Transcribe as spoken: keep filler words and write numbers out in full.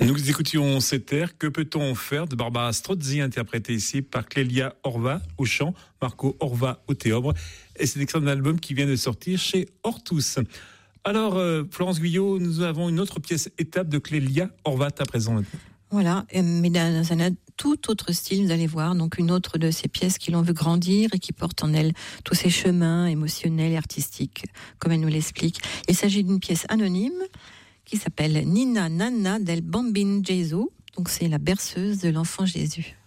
Nous écoutions cet air, Que peut-on faire, de Barbara Strozzi, interprété ici par Clélia Orva au chant, Marco Orva au théobre. Et c'est extrait d'un album qui vient de sortir chez Ortus. Alors, euh, Florence Guyot, nous avons une autre pièce étape de Clélia Orva à présent. Voilà, mais dans un tout autre style, vous allez voir, donc une autre de ces pièces qui l'ont vu grandir et qui porte en elle tous ses chemins émotionnels et artistiques, comme elle nous l'explique. Il s'agit d'une pièce anonyme qui s'appelle Nina Nanna del Bambin Gesù, donc c'est la berceuse de l'enfant Jésus.